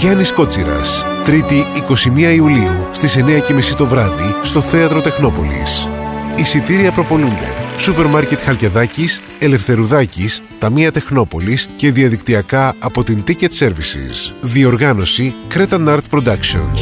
Γιάννης Κότσιρας. Τρίτη 21 Ιουλίου στις 9:30 το βράδυ στο Θέατρο Τεχνόπολης. Εισιτήρια προπολούνται. Σούπερ Μάρκετ Χαλκιαδάκης, Ελευθερουδάκης, Ταμεία Τεχνόπολης και διαδικτυακά από την Ticket Services. Διοργάνωση Cretan Art Productions.